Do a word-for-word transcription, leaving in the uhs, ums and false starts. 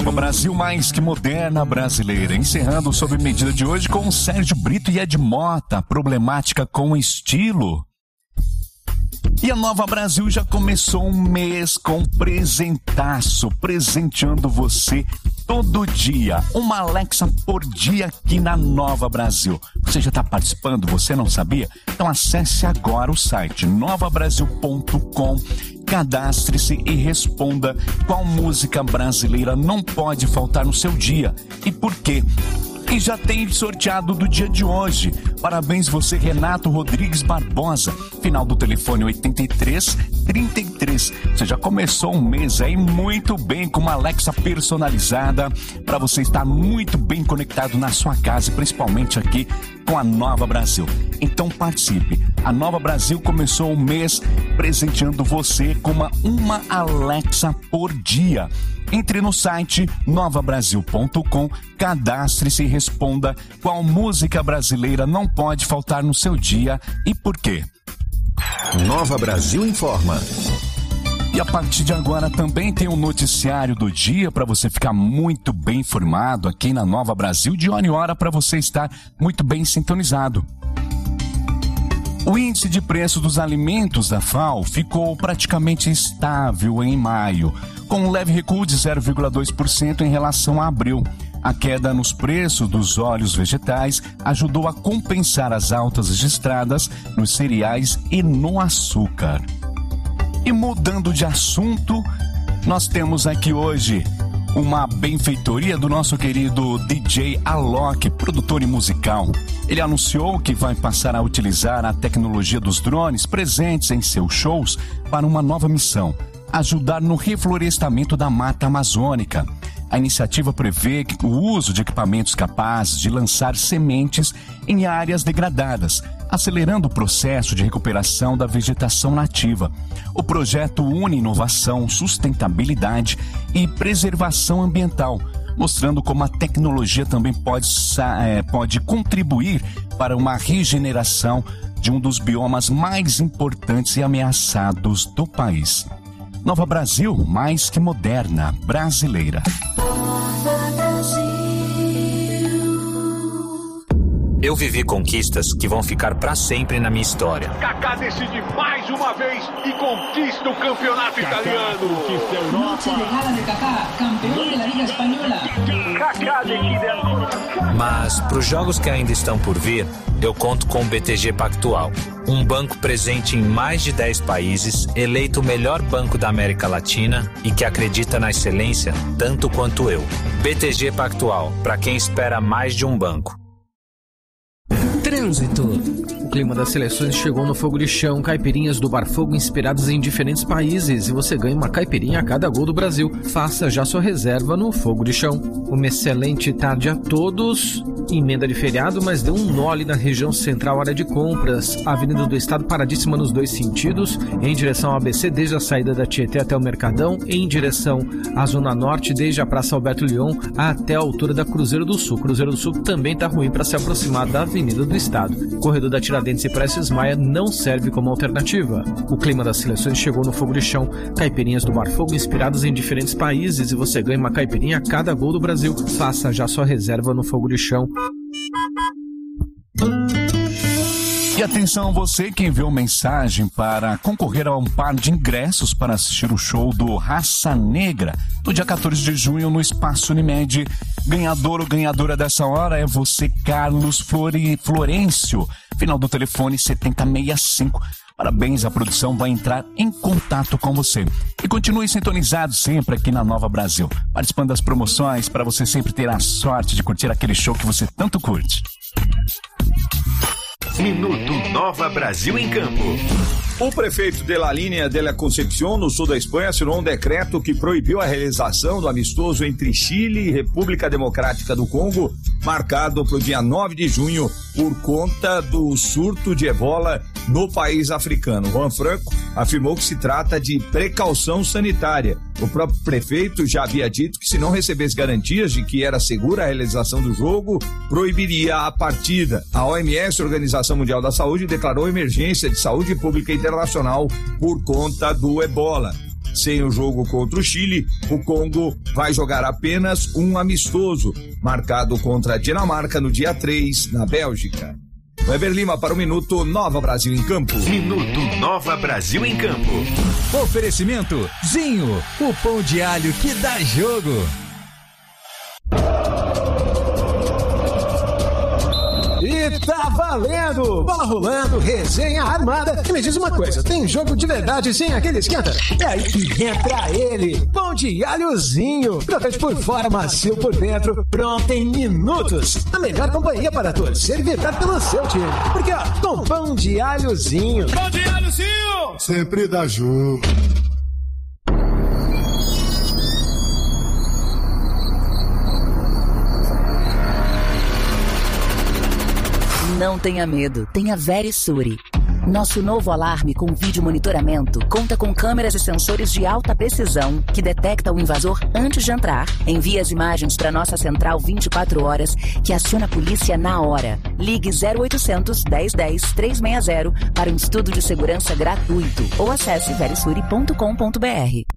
Nova Brasil mais que moderna brasileira. Encerrando sob medida de hoje com Sérgio Brito e Ed Mota. Problemática com estilo. E a Nova Brasil já começou um mês com presentaço, presenteando você todo dia. Uma Alexa por dia aqui na Nova Brasil. Você já está participando? Você não sabia? Então acesse agora o site nova brasil ponto com, cadastre-se e responda qual música brasileira não pode faltar no seu dia e por quê. E já tem sorteado do dia de hoje. Parabéns você, Renato Rodrigues Barbosa. Final do telefone oitenta e três trinta e três. Você já começou um mês aí muito bem com uma Alexa personalizada para você estar muito bem conectado na sua casa e principalmente aqui com a Nova Brasil. Então participe. A Nova Brasil começou o mês presenteando você com uma, uma Alexa por dia. Entre no site nova brasil ponto com, cadastre-se e responda qual música brasileira não pode faltar no seu dia e por quê. Nova Brasil informa. E a partir de agora também tem um noticiário do dia para você ficar muito bem informado aqui na Nova Brasil, de hora em hora para você estar muito bem sintonizado. O índice de preço dos alimentos da F A O ficou praticamente estável em maio, com um leve recuo de zero vírgula dois por cento em relação a abril. A queda nos preços dos óleos vegetais ajudou a compensar as altas registradas nos cereais e no açúcar. E mudando de assunto, nós temos aqui hoje uma benfeitoria do nosso querido D J Alok, produtor e musical. Ele anunciou que vai passar a utilizar a tecnologia dos drones presentes em seus shows para uma nova missão: ajudar no reflorestamento da mata amazônica. A iniciativa prevê o uso de equipamentos capazes de lançar sementes em áreas degradadas, acelerando o processo de recuperação da vegetação nativa. O projeto une inovação, sustentabilidade e preservação ambiental, mostrando como a tecnologia também pode, é, pode contribuir para uma regeneração de um dos biomas mais importantes e ameaçados do país. Nova Brasil, mais que moderna, brasileira. Eu vivi conquistas que vão ficar pra sempre na minha história. Kaká decide mais uma vez e conquista o campeonato Kaká italiano. Conquista a Europa. Chegada de Kaká, campeão da Liga Espanhola. Kaká decide agora. Mas pros jogos que ainda estão por vir, eu conto com o B T G Pactual, um banco presente em mais de dez países, eleito o melhor banco da América Latina e que acredita na excelência tanto quanto eu. B T G Pactual, para quem espera mais de um banco. Trânsito. O clima das seleções chegou no Fogo de Chão. Caipirinhas do Bar Fogo inspirados em diferentes países e você ganha uma caipirinha a cada gol do Brasil. Faça já sua reserva no Fogo de Chão. Uma excelente tarde a todos. Emenda de feriado, mas deu um nó ali na região central, área de compras. Avenida do Estado paradíssima nos dois sentidos, em direção ao A B C desde a saída da Tietê até o Mercadão, em direção à Zona Norte desde a Praça Alberto Leon até a altura da Cruzeiro do Sul. Cruzeiro do Sul também está ruim para se aproximar da Avenida do Estado. Corredor da Tiradentes e Prestes Maia não serve como alternativa. O clima das seleções chegou no Fogo de Chão. Caipirinhas do Bar Fogo inspiradas em diferentes países e você ganha uma caipirinha a cada gol do Brasil. Faça já sua reserva no Fogo de Chão. E atenção você que enviou mensagem para concorrer a um par de ingressos para assistir o show do Raça Negra no dia quatorze de junho no Espaço Unimed. Ganhador ou ganhadora dessa hora é você, Carlos Flore... Florencio, final do telefone setenta sessenta e cinco. Parabéns, a produção vai entrar em contato com você. E continue sintonizado sempre aqui na Nova Brasil, participando das promoções para você sempre ter a sorte de curtir aquele show que você tanto curte. Minuto Nova Brasil em Campo. O prefeito de La Línea de la Concepción, no sul da Espanha, assinou um decreto que proibiu a realização do amistoso entre Chile e República Democrática do Congo, marcado para o dia nove de junho, por conta do surto de ebola no país africano. Juan Franco afirmou que se trata de precaução sanitária. O próprio prefeito já havia dito que, se não recebesse garantias de que era segura a realização do jogo, proibiria a partida. A O M S, Organização Mundial da Saúde, declarou emergência de saúde pública internacional por conta do ebola. Sem o jogo contra o Chile, o Congo vai jogar apenas um amistoso, marcado contra a Dinamarca no dia três, na Bélgica. Weber Lima para o Minuto Nova Brasil em Campo. Minuto Nova Brasil em Campo. Oferecimento Zinho, o pão de alho que dá jogo. E tá valendo! Bola rolando, resenha armada. E me diz uma coisa, tem jogo de verdade sem aquele esquenta? É aí que entra ele, pão de alhozinho. Crocante por fora, macio por dentro, pronto em minutos. A melhor companhia para torcer e vibrar pelo seu time. Porque ó, com pão de alhozinho. Pão de alhozinho! Sempre dá jogo. Não tenha medo, tenha Verisure. Nosso novo alarme com vídeo monitoramento conta com câmeras e sensores de alta precisão que detecta o invasor antes de entrar, envia as imagens para nossa central vinte e quatro horas, que aciona a polícia na hora. Ligue zero oitocentos, dez dez, trezentos e sessenta para um estudo de segurança gratuito ou acesse verisure ponto com ponto br.